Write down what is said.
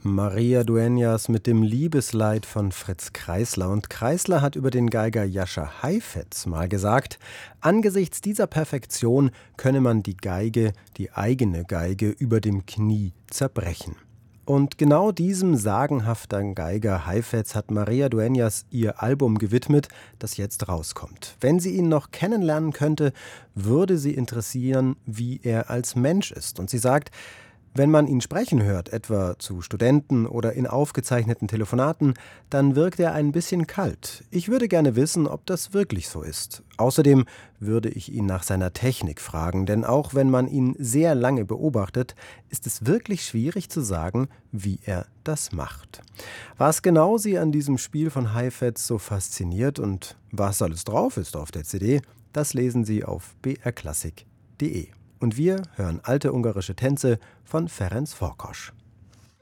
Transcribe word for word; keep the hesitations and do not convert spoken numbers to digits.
Maria Dueñas mit dem Liebesleid von Fritz Kreisler. Und Kreisler hat über den Geiger Jascha Heifetz mal gesagt, angesichts dieser Perfektion könne man die Geige, die eigene Geige, über dem Knie zerbrechen. Und genau diesem sagenhaften Geiger Heifetz hat Maria Dueñas ihr Album gewidmet, das jetzt rauskommt. Wenn sie ihn noch kennenlernen könnte, würde sie interessieren, wie er als Mensch ist. Und sie sagt, wenn man ihn sprechen hört, etwa zu Studenten oder in aufgezeichneten Telefonaten, dann wirkt er ein bisschen kalt. Ich würde gerne wissen, ob das wirklich so ist. Außerdem würde ich ihn nach seiner Technik fragen, denn auch wenn man ihn sehr lange beobachtet, ist es wirklich schwierig zu sagen, wie er das macht. Was genau sie an diesem Spiel von Heifetz so fasziniert und was alles drauf ist auf der C D, das lesen Sie auf b r klassik punkt d e. Und wir hören alte ungarische Tänze von Ferenc Farkas.